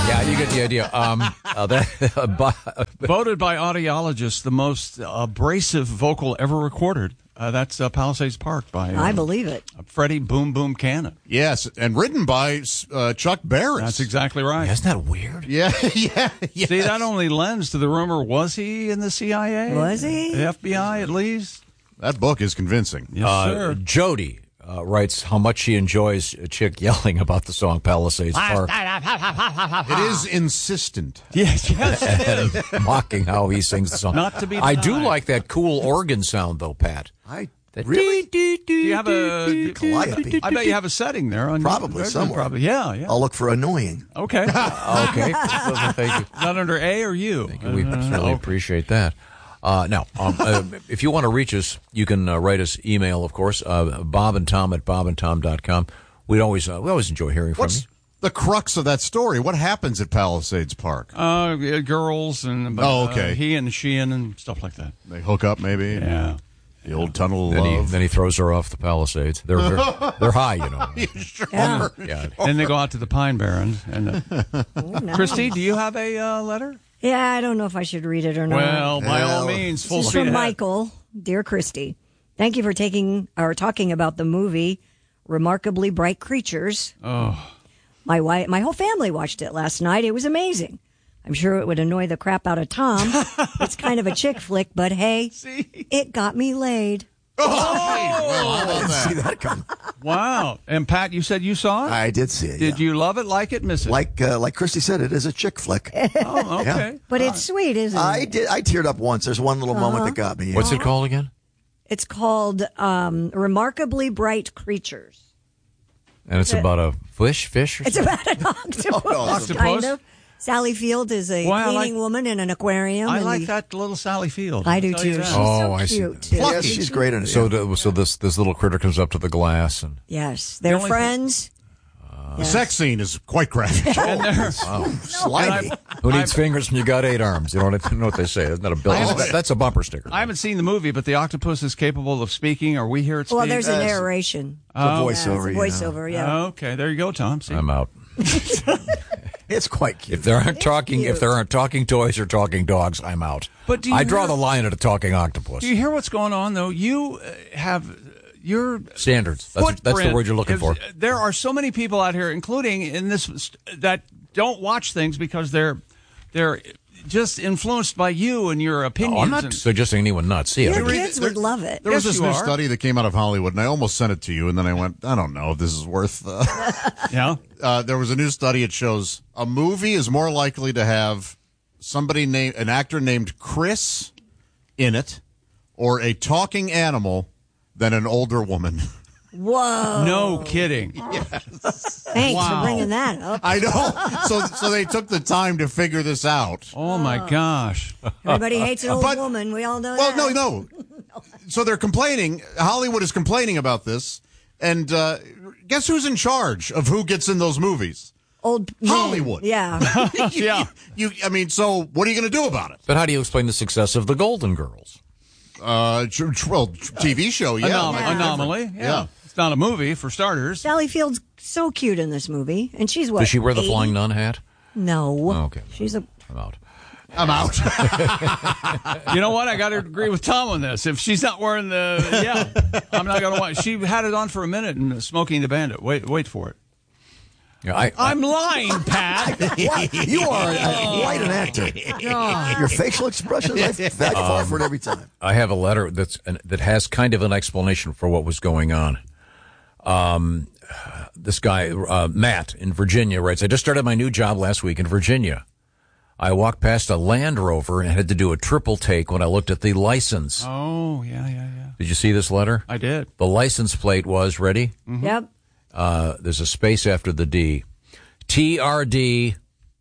Yeah, you get the idea. Voted by audiologists the most abrasive vocal ever recorded. That's Palisades Park by I believe it. Freddie Boom Boom Cannon. Yes, and written by Chuck Barris. That's exactly right. Isn't that weird? Yeah. Yes. See, that only lends to the rumor, was he in the CIA? Was he? The FBI, at least? That book is convincing. Yes, sir. Jody writes how much she enjoys a chick yelling about the song Palisades Park, It is insistent. Yes, it is. mocking how he sings the song. Not to be I do denied. like that cool organ sound, though, Pat. Really? Do you have a... Calliope. I bet you have a setting there. On Probably somewhere. Probably, yeah. I'll look for annoying. Okay. Okay. Thank you. Not under A or U? We certainly appreciate that. Now, if you want to reach us, you can write us email, of course, Bob and Tom at bobandtom.com. We always enjoy hearing from What's you. the crux of that story? What happens at Palisades Park? Girls and okay. He and she and stuff like that. They hook up, maybe? Yeah. The old tunnel of Then love. he throws her off the Palisades. They're high, you know. Yeah. Yeah. Then they go out to the Pine Barrens. And No. Christy, do you have a letter? Yeah, I don't know if I should read it or not. Well, by all means, full This is speed from ahead. Michael. Dear Christy, thank you for talking about the movie Remarkably Bright Creatures. Oh, My whole family watched it last night. It was amazing. I'm sure it would annoy the crap out of Tom. It's kind of a chick flick, but hey, it got me laid. I didn't see that come. wow. And Pat, you said you saw it? I did see it. Did yeah. you love it, like it, miss it? Like Christy said, it is a chick flick. Oh, okay. Yeah. But it's sweet, isn't it? I teared up once. There's one little moment that got me. Yeah. What's it called again? It's called Remarkably Bright Creatures. And it's about a fish or It's about an octopus, Octopus? kind of. Sally Field is a Well, I cleaning woman in an aquarium. I and like that little Sally Field. I do I'll tell you too. that. She's Oh, so I see. cute too. Yeah, she's great in it. So, yeah. so this little critter comes up to the glass and Yes, they're only friends. The sex scene is quite graphic. And there, Slimy. who needs fingers when you got 8 arms? You know what they say? Isn't that a bill? That's a bumper sticker. I haven't seen the movie, but the octopus is capable of speaking, or we hear it speak. Well, there's a narration. It's a voiceover. Yeah, it's a voiceover, yeah. Okay, there you go, Tom. See? I'm out. It's quite cute. If there aren't talking toys or talking dogs, I'm out. But do you I draw hear- the line at a talking octopus. Do you hear what's going on, though? You have your Standards. That's the footprint, word you're looking for. 'cause there are so many people out here, including in this, that don't watch things because they're just influenced by you and your opinions. Oh, I'm not and- suggesting anyone not see it. Your kids would love it. There was Yes, this you new are. study that came out of Hollywood, and I almost sent it to you, and then I went, I don't know if this is worth... Yeah. There was a new study. It shows a movie is more likely to have an actor named Chris in it, or a talking animal than an older woman. Whoa. No kidding. Thanks Wow. for bringing that up. I know. So they took the time to figure this out. Oh, my gosh. Everybody hates an old But- woman. We all know Well, that. no. So they're complaining. Hollywood is complaining about this. And guess who's in charge of who gets in those movies? Old men. Hollywood. Yeah. Yeah. So what are you going to do about it? But how do you explain the success of the Golden Girls? TV show, yeah. Anomaly. Yeah. Yeah. It's not a movie, for starters. Sally Field's so cute in this movie. And she's what? Does she wear the 80? flying nun hat? No. Oh, okay. She's a. I'm out. I'm out. You know what? I got to agree with Tom on this. If she's not wearing I'm not going to watch. She had it on for a minute and Smoking the Bandit. Wait for it. Yeah, I'm lying, Pat. What? You are quite an actor. Your facial expressions, I fall for it every time. I have a letter that has kind of an explanation for what was going on. This guy, Matt in Virginia, writes, I just started my new job last week in Virginia. I walked past a Land Rover and had to do a triple take when I looked at the license. Oh, yeah. Did you see this letter? I did. The license plate was, ready? Yep. There's a space after the D. TRD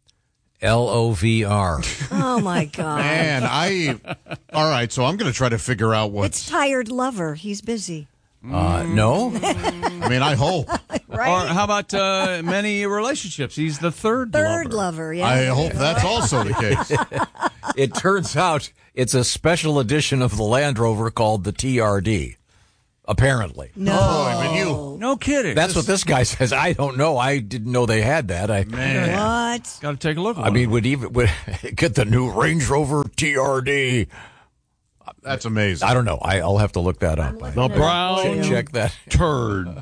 LOVR. Oh, my God. Man, all right, so I'm going to try to figure out It's what's... Tired Lover. He's busy. No? I mean, I hope. Right? Or how about many relationships? He's the third lover, yeah. I hope that's also the case. It turns out it's a special edition of the Land Rover called the TRD. apparently. No. I mean, you. No kidding. That's what this guy says. I don't know. I didn't know they had that. What? Got to take a look at I one. mean, would get the new Range Rover TRD. That's amazing. I don't know. I'll have to look that up. the brown Check that. turd.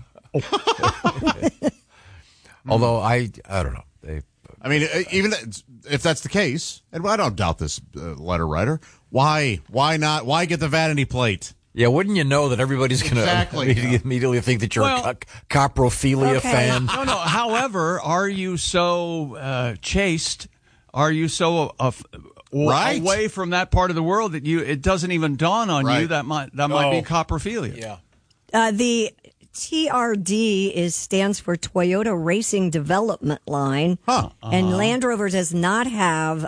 Although I don't know. I mean, even if that's the case, and I don't doubt this letter writer, why not? Why get the vanity plate? Yeah, wouldn't you know that everybody's going to Exactly. immediately think that you're Well, a coprophilia okay. fan? No. However, are you so chaste? Are you so Right. away from that part of the world that it doesn't even dawn on you Right. that might be coprophilia? Yeah. The TRD stands for Toyota Racing Development Line. Huh. And Land Rover does not have